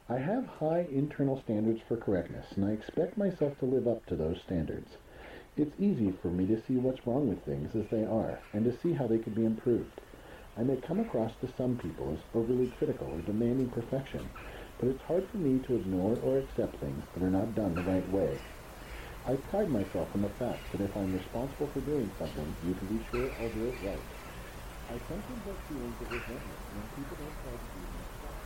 I have high internal standards for correctness, and I expect myself to live up to those standards. It's easy for me to see what's wrong with things as they are, and to see how they could be improved. I may come across to some people as overly critical or demanding perfection, but it's hard for me to ignore or accept things that are not done the right way. I pride myself on the fact that if I'm responsible for doing something, you can be sure I'll do it right. I sometimes have feelings of resentment when people don't try to do things